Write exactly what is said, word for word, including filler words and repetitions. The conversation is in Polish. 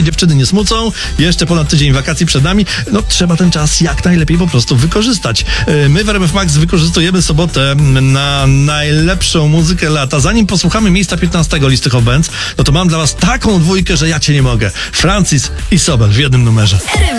dziewczyny nie smucą, jeszcze ponad tydzień wakacji przed nami, no trzeba ten czas jak najlepiej po prostu wykorzystać. My w R M F Max wykorzystujemy sobotę na najlepszą muzykę lata. Zanim posłuchamy miejsca piętnastego listy Hot Bands, no to mam dla was taką dwójkę, że ja cię nie mogę. Francis i Sobel w jednym numerze.